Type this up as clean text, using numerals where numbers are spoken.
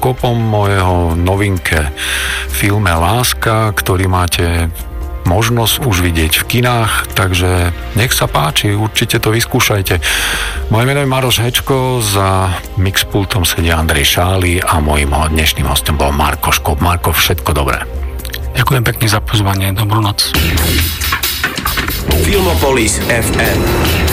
Škopom o jeho novinke filme Láska, ktorý máte možnosť už vidieť v kinách, takže nech sa páči, určite to vyskúšajte. Moje meno je Maroš Hečko, za mixpultom sedia Andrej Šály a mojím dnešným hostom bol Marko Škop. Marko, všetko dobré. Ďakujem pekne za pozvanie, dobrú noc. Filmopolis FM.